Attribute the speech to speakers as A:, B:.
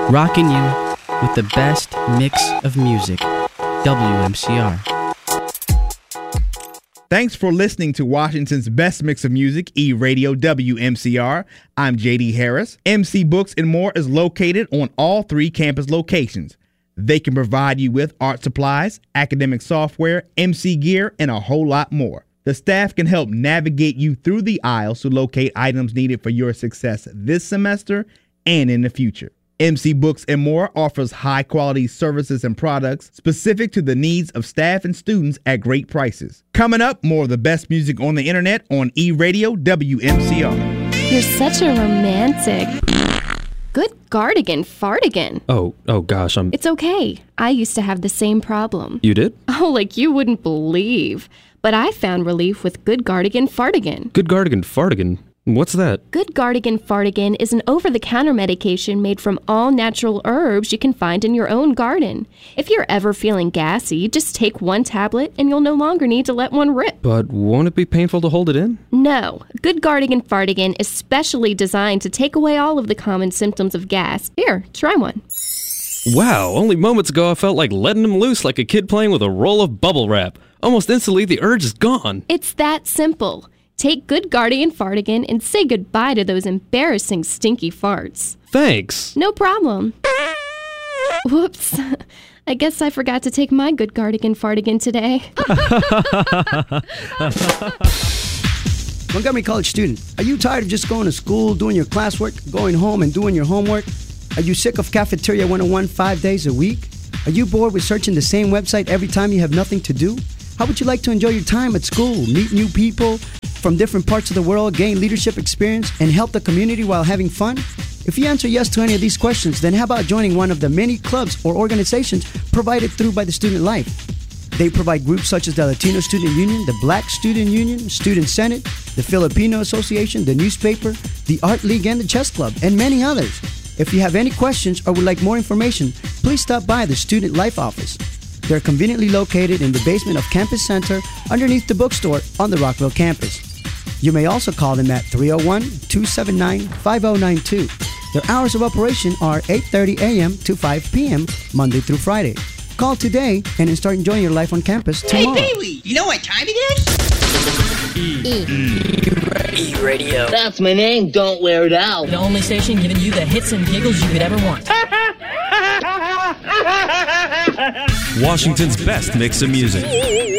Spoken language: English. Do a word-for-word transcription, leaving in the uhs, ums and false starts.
A: Rocking you with the best mix of music. W M C R.
B: Thanks for listening to Washington's best mix of music, E-Radio W M C R. I'm J D Harris. M C Books and More is located on all three campus locations. They can provide you with art supplies, academic software, M C gear, and a whole lot more. The staff can help navigate you through the aisles to locate items needed for your success this semester and in the future. M C Books and More offers high-quality services and products specific to the needs of staff and students at great prices. Coming up, more of the best music on the internet on E-Radio W M C R.
C: You're such a romantic. Good gardigan fartigan.
D: Oh, oh gosh, I'm...
C: It's okay. I used to have the same problem.
D: You did?
C: Oh, like you wouldn't believe. But I found relief with Good Gardigan Fartigan.
D: Good Gardigan Fartigan? What's that?
C: Good Gardigan Fartigan is an over-the-counter medication made from all natural herbs you can find in your own garden. If you're ever feeling gassy, just take one tablet and you'll no longer need to let one rip.
D: But won't it be painful to hold it in?
C: No. Good Gardigan Fartigan is specially designed to take away all of the common symptoms of gas. Here, try one.
D: Wow, only moments ago I felt like letting him loose like a kid playing with a roll of bubble wrap. Almost instantly, the urge is gone.
C: It's that simple. Take Good Gardigan Fartigan and say goodbye to those embarrassing stinky farts.
D: Thanks.
C: No problem. Whoops. I guess I forgot to take my Good Gardigan Fartigan today.
E: Montgomery College student, are you tired of just going to school, doing your classwork, going home and doing your homework? Are you sick of Cafeteria one oh one five days a week? Are you bored with searching the same website every time you have nothing to do? How would you like to enjoy your time at school, meet new people from different parts of the world, gain leadership experience, and help the community while having fun? If you answer yes to any of these questions, then how about joining one of the many clubs or organizations provided through by the Student Life? They provide groups such as the Latino Student Union, the Black Student Union, Student Senate, the Filipino Association, the newspaper, the Art League, and the Chess Club, and many others. If you have any questions or would like more information, please stop by the Student Life office. They're conveniently located in the basement of Campus Center underneath the bookstore on the Rockville campus. You may also call them at three oh one, two seven nine, five oh nine two. Their hours of operation are eight thirty a.m. to five p.m. Monday through Friday. Call today and start enjoying your life on campus tomorrow.
F: Hey, Bailey, you know what time it is?
G: E. E. E-Radio.
F: That's my name. Don't wear it out.
G: The only station giving you the hits and giggles you could ever want.
H: Washington's best mix of music.